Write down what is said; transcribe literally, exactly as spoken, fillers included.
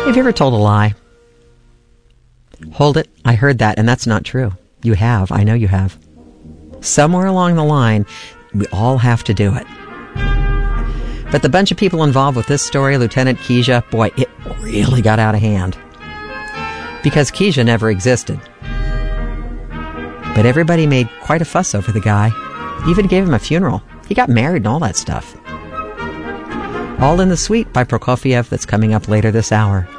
Have you ever told a lie? Hold it. I heard that, and that's not true. You have. I know you have. Somewhere along the line, we all have to do it. But the bunch of people involved with this story, Lieutenant Keisha, boy, it really got out of hand. Because Keisha never existed. But everybody made quite a fuss over the guy. Even gave him a funeral. He got married and all that stuff. All in the Suite by Prokofiev that's coming up later this hour.